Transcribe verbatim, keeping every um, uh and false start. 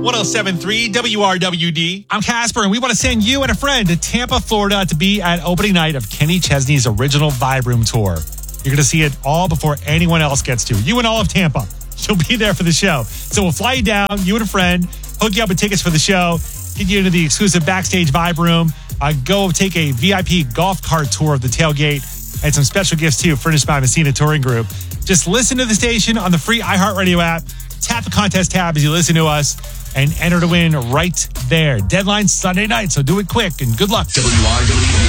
one oh seven point three W R W D. I'm Casper, and we want to send you and a friend to Tampa, Florida to be at opening night of Kenny Chesney's original Vibe Room Tour. You're going to see it all before anyone else gets to. You and all of Tampa. You'll be there for the show. So we'll fly you down, you and a friend, hook you up with tickets for the show, get you into the exclusive backstage Vibe Room, uh, go take a V I P golf cart tour of the tailgate, and some special gifts too, furnished by Messina Touring Group. Just listen to the station on the free iHeartRadio app, tap the contest tab as you listen to us, and enter to win right there. Deadline Sunday night, so do it quick, and good luck. W R W D.